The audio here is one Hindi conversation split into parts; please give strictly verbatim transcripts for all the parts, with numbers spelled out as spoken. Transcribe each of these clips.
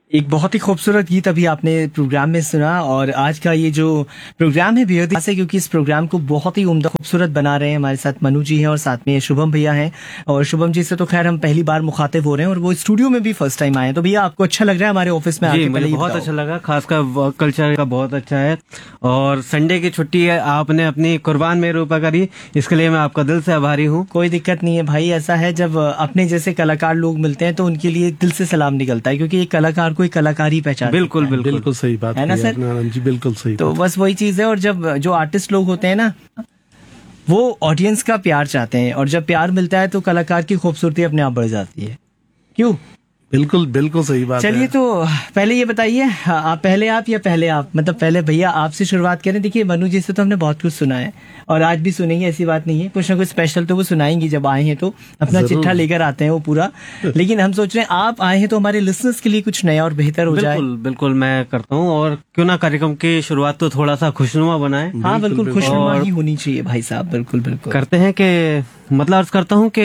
एक बहुत ही खूबसूरत गीत अभी आपने प्रोग्राम में सुना और आज का ये जो प्रोग्राम है बेहद खास है क्योंकि इस प्रोग्राम को बहुत ही उम्दा खूबसूरत बना रहे हैं। हमारे साथ मनु जी हैं और साथ में शुभम भैया हैं और शुभम जी से तो खैर हम पहली बार मुखातिब हो रहे हैं और वो स्टूडियो में भी फर्स्ट टाइम आए हैं। तो भैया आपको अच्छा लग रहा है हमारे ऑफिस में आके? मुझे बहुत अच्छा लगा, खासकर वर्क कल्चर का बहुत अच्छा है और संडे की छुट्टी है, आपने अपनी कुर्बान मेरे ऊपर करी, इसके लिए मैं आपका दिल से आभारी हूँ। कोई दिक्कत नहीं है भाई, ऐसा है जब अपने जैसे कलाकार लोग मिलते हैं तो उनके लिए दिल से सलाम निकलता है क्योंकि एक कलाकार को एक कलाकार ही पहचान। बिल्कुल बिल्कुल बिल्कुल सही बात है ना सर जी, बिल्कुल सही। तो बस वही चीज है और जब जो आर्टिस्ट लोग होते हैं ना वो ऑडियंस का प्यार चाहते हैं और जब प्यार मिलता है तो कलाकार की खूबसूरती अपने आप बढ़ जाती है। क्यों? बिल्कुल बिल्कुल सही बात है। चलिए तो पहले ये बताइए, आप पहले आप या पहले आप, मतलब पहले भैया आपसे शुरुआत करें। देखिए मनु जी से तो हमने बहुत कुछ सुना है और आज भी सुनेंगे, ऐसी बात नहीं है, कुछ ना कुछ स्पेशल तो वो सुनाएंगी जब आए हैं तो अपना चिट्ठा लेकर आते हैं वो पूरा। लेकिन हम सोच रहे हैं आप आए हैं तो हमारे लिसनर्स के लिए कुछ नया और बेहतर हो जाए। बिल्कुल बिल्कुल मैं करता हूँ और क्यों ना कार्यक्रम की शुरुआत तो थोड़ा सा खुशनुमा बनाए। हाँ बिल्कुल खुशनुमा ही होनी चाहिए भाई साहब, बिल्कुल बिल्कुल। करते हैं कि मतलब अर्ज करता हूँ कि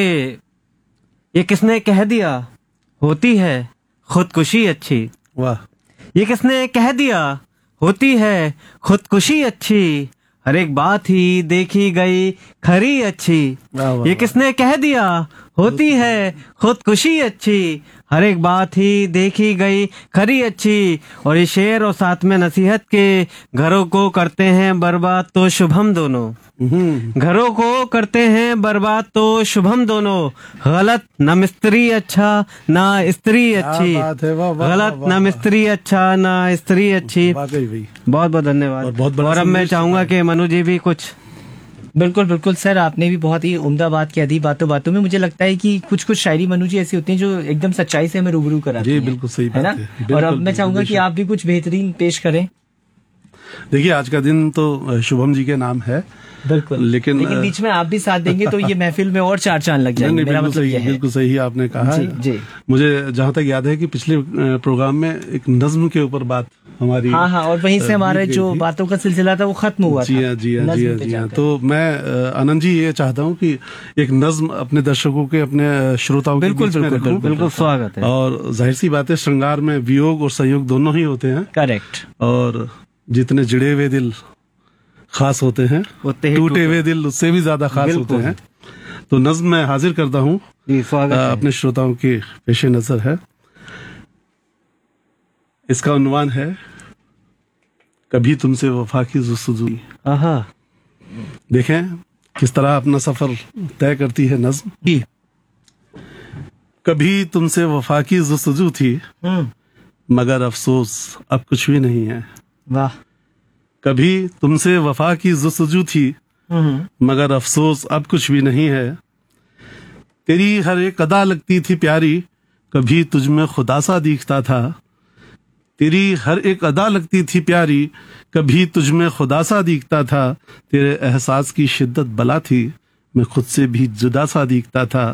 ये किसने कह दिया होती है खुदकुशी अच्छी। वाह। ये किसने कह दिया होती है खुदकुशी अच्छी, हर एक बात ही देखी गई खरी अच्छी। ये किसने कह दिया होती है खुदकुशी अच्छी, हर एक बात ही देखी गई खरी अच्छी। और ये शेर और साथ में नसीहत के घरों को करते हैं बर्बाद तो शुभम दोनों, घरों को करते हैं बर्बाद तो शुभम दोनों। गलत न मिस्त्री अच्छा ना स्त्री अच्छी, गलत न मिस्त्री अच्छा ना स्त्री अच्छी। बहुत बहुत धन्यवाद। और अब मैं चाहूंगा कि मनु जी भी कुछ। बिल्कुल बिल्कुल सर, आपने भी बहुत ही उम्दा बात कह दी बातों बातों में। मुझे लगता है कि कुछ कुछ शायरी मनु जी ऐसी होती हैं जो एकदम सच्चाई से हमें रूबरू कराती हैं। जी बिल्कुल सही बात है ना। और अब मैं चाहूंगा कि आप भी कुछ बेहतरीन पेश करें। देखिए आज का दिन तो शुभम जी के नाम है, बिल्कुल, लेकिन लेकिन बीच में आप भी साथ देंगे तो ये महफिल में और चार चांद लग जाएंगे। मेरा मतलब ये है। बिल्कुल सही आपने कहा जी, जी। मुझे जहाँ तक याद है कि पिछले प्रोग्राम में एक नज्म के ऊपर बात हमारी, हाँ हाँ, और वहीं से हमारे जो बातों का सिलसिला था वो खत्म हुआ। जी हाँ जी हाँ जी हाँ जी हाँ। तो मैं आनंद जी ये चाहता हूँ कि एक नज्म अपने दर्शकों के, अपने श्रोताओं के बिल्कुल बिल्कुल बिल्कुल स्वागत है। और जाहिर सी बात है श्रृंगार में वियोग और संयोग दोनों ही होते हैं। करेक्ट। और जितने जुड़े हुए दिल खास होते हैं, टूटे हुए दिल उससे भी ज्यादा खास होते हैं। तो नज्म मैं हाजिर करता हूँ, अपने श्रोताओं के पेशे नजर है। इसका उन्वान है कभी तुमसे वफा की जुस्तजू। देखें किस तरह अपना सफर तय करती है नज्म। कभी तुमसे वफा की जुस्तजू थी मगर अफसोस अब कुछ भी नहीं है। वाह। कभी तुमसे वफा की जुस्तजू थी मगर अफसोस अब कुछ भी नहीं है। तेरी हर एक अदा लगती थी प्यारी, कभी तुझमें खुदा सा दिखता था। तेरी हर एक अदा लगती थी प्यारी, कभी तुझमें खुदा सा दिखता था। तेरे एहसास की शिद्दत बला थी, मैं खुद से भी जुदा सा दिखता था।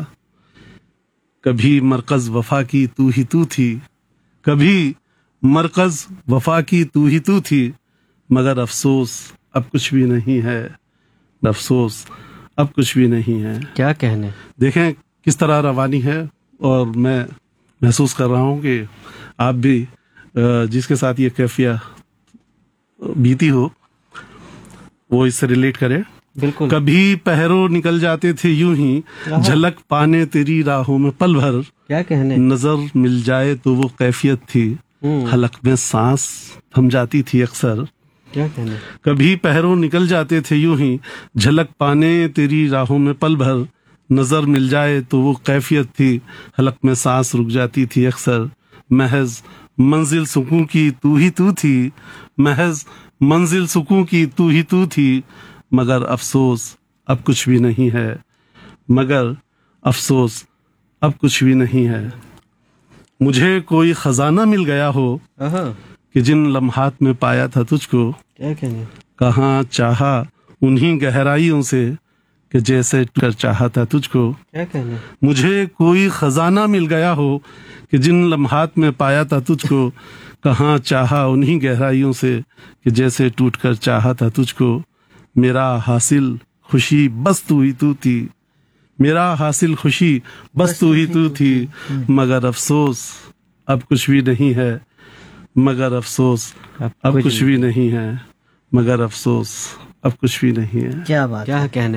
कभी मरकज वफा की तू ही तू थी, कभी मरकज वफा की तू ही तू थी मगर अफसोस अब कुछ भी नहीं है। अफसोस अब कुछ भी नहीं है। क्या कहने। देखें किस तरह रवानी है और मैं महसूस कर रहा हूँ कि आप भी जिसके साथ ये कैफिया बीती हो वो इससे रिलेट करे। बिल्कुल। कभी पहरों निकल जाते थे यूं ही, झलक पाने तेरी राहों में पल भर। क्या कहने। नजर मिल जाए तो वो कैफियत थी, हलक में सांस थम जाती थी अक्सर। क्या कहने। कभी पहरों निकल जाते थे यूं ही, झलक पाने तेरी राहों में पल भर। नजर मिल जाए तो वो कैफियत थी, हलक में सांस रुक जाती थी अक्सर। महज मंजिल सुकून की तू ही तू थी, महज मंजिल सुकून की तू ही तू थी मगर अफसोस अब कुछ भी नहीं है। मगर अफसोस अब कुछ भी नहीं है। मुझे कोई खजाना मिल गया हो कि जिन लम्हात में पाया था तुझको। क्या कहने। कहाँ चाहा उन्हीं गहराइयों से कि जैसे कर चाहा था तुझको। क्या कहने। मुझे कोई खजाना मिल गया हो कि जिन लम्हात में पाया था तुझको। कहाँ चाहा उन्हीं गहराइयों से कि जैसे टूट कर चाहा था तुझको। मेरा हासिल खुशी बस तू ही तू थी, मेरा हासिल खुशी बस तू ही तू थी मगर अफसोस अब कुछ भी नहीं है मगर अफसोस, अब कुछ भी नहीं है मगर अफसोस, अब कुछ भी नहीं है। क्या बात क्या कहने